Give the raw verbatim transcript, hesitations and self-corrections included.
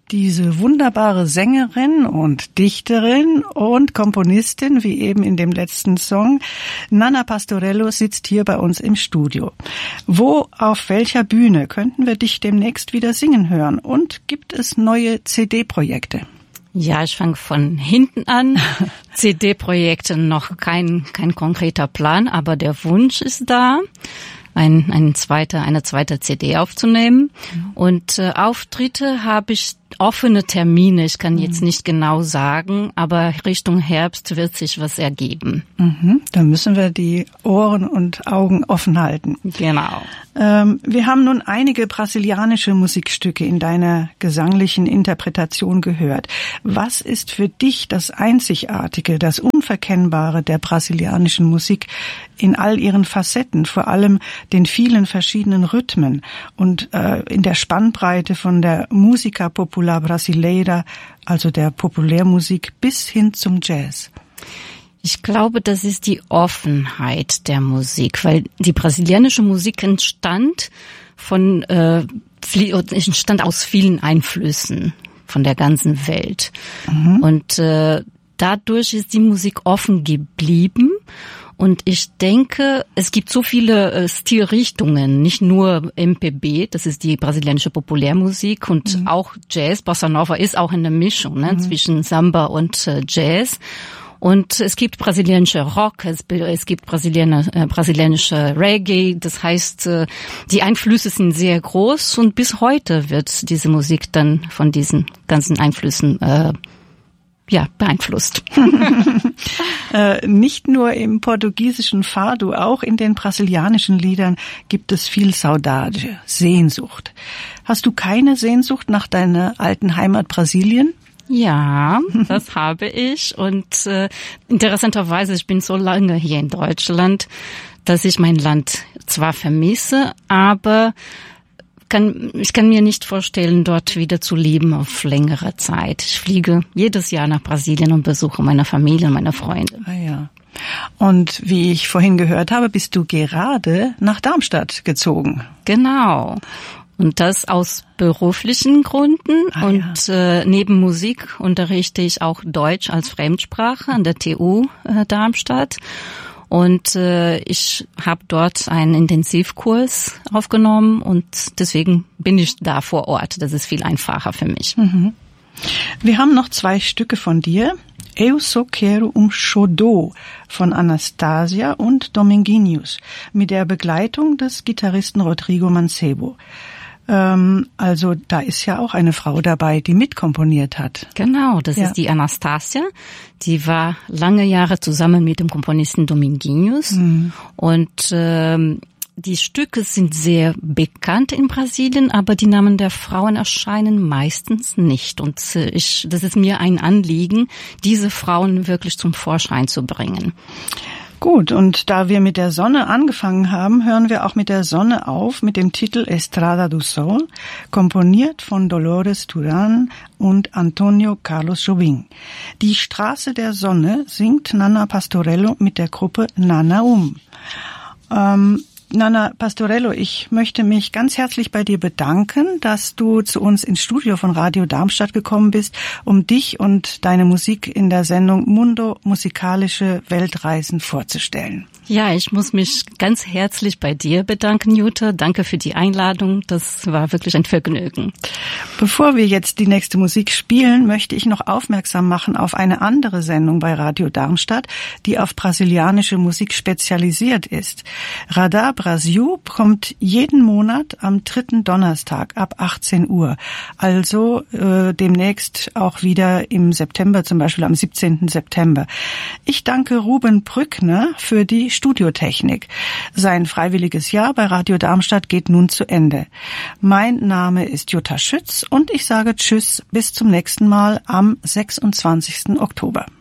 Diese wunderbare Sängerin und Dichterin und Komponistin, wie eben in dem letzten Song, Nanna Pastorello, sitzt hier bei uns im Studio. Wo, auf welcher Bühne könnten wir dich demnächst wieder singen hören? Und gibt es neue C D-Projekte? Ja, ich fange von hinten an. C D-Projekte noch kein, kein konkreter Plan, aber der Wunsch ist da. Ein, ein zweiter, eine zweite C D aufzunehmen. Mhm. Und äh, Auftritte habe ich offene Termine. Ich kann mhm. jetzt nicht genau sagen, aber Richtung Herbst wird sich was ergeben. Mhm. Dann müssen wir die Ohren und Augen offen halten. Genau. Ähm, wir haben nun einige brasilianische Musikstücke in deiner gesanglichen Interpretation gehört. Was ist für dich das Einzigartige, das Unverkennbare der brasilianischen Musik in all ihren Facetten, vor allem den vielen verschiedenen Rhythmen und äh, in der Spannbreite von der Música Popular Brasileira, also der Populärmusik, bis hin zum Jazz? Ich glaube, das ist die Offenheit der Musik, weil die brasilianische Musik entstand von äh, entstand aus vielen Einflüssen von der ganzen Welt. Mhm. Und äh, dadurch ist die Musik offen geblieben. Und ich denke, es gibt so viele äh, Stilrichtungen, nicht nur M P B, das ist die brasilianische Populärmusik, und mhm. auch Jazz. Bossa Nova ist auch eine Mischung ne, mhm. zwischen Samba und äh, Jazz. Und es gibt brasilianische Rock, es, es gibt brasilianische, äh, brasilianische Reggae. Das heißt, äh, die Einflüsse sind sehr groß und bis heute wird diese Musik dann von diesen ganzen Einflüssen äh, ja, beeinflusst. äh, nicht nur im portugiesischen Fado, auch in den brasilianischen Liedern gibt es viel Saudade, Sehnsucht. Hast du keine Sehnsucht nach deiner alten Heimat Brasilien? Ja, das habe ich. Und äh, interessanterweise, ich bin so lange hier in Deutschland, dass ich mein Land zwar vermisse, aber Kann, ich kann mir nicht vorstellen, dort wieder zu leben auf längere Zeit. Ich fliege jedes Jahr nach Brasilien und besuche meine Familie und meine Freunde. Ah ja. Und wie ich vorhin gehört habe, bist du gerade nach Darmstadt gezogen. Genau. Und das aus beruflichen Gründen. Ah, und ja. äh, neben Musik unterrichte ich auch Deutsch als Fremdsprache an der T U äh, Darmstadt. Und äh, ich habe dort einen Intensivkurs aufgenommen und deswegen bin ich da vor Ort. Das ist viel einfacher für mich. Mhm. Wir haben noch zwei Stücke von dir. Eu só quero um xodó von Anastasia und Dominguinhos mit der Begleitung des Gitarristen Rodrigo Mancebo. Ähm, also da ist ja auch eine Frau dabei, die mitkomponiert hat. Genau, das ja. ist die Anastasia. Die war lange Jahre zusammen mit dem Komponisten Dominguinhos. Mhm. Und ähm, die Stücke sind sehr bekannt in Brasilien, aber die Namen der Frauen erscheinen meistens nicht. Und äh, ich, das ist mir ein Anliegen, diese Frauen wirklich zum Vorschein zu bringen. Gut, und da wir mit der Sonne angefangen haben, hören wir auch mit der Sonne auf, mit dem Titel Estrada do Sol, komponiert von Dolores Duran und Antonio Carlos Jobim. Die Straße der Sonne singt Nanna Pastorello mit der Gruppe Nanaum. Ähm, Nanna Pastorello, ich möchte mich ganz herzlich bei dir bedanken, dass du zu uns ins Studio von Radio Darmstadt gekommen bist, um dich und deine Musik in der Sendung Mundo Musikalische Weltreisen vorzustellen. Ja, ich muss mich ganz herzlich bei dir bedanken, Jutta. Danke für die Einladung. Das war wirklich ein Vergnügen. Bevor wir jetzt die nächste Musik spielen, möchte ich noch aufmerksam machen auf eine andere Sendung bei Radio Darmstadt, die auf brasilianische Musik spezialisiert ist. Radar Brasil kommt jeden Monat am dritten Donnerstag ab achtzehn Uhr. Also äh, demnächst auch wieder im September, zum Beispiel am siebzehnten September. Ich danke Ruben Brückner für die Studiotechnik. Sein freiwilliges Jahr bei Radio Darmstadt geht nun zu Ende. Mein Name ist Jutta Schütz und ich sage Tschüss, bis zum nächsten Mal am sechsundzwanzigsten Oktober.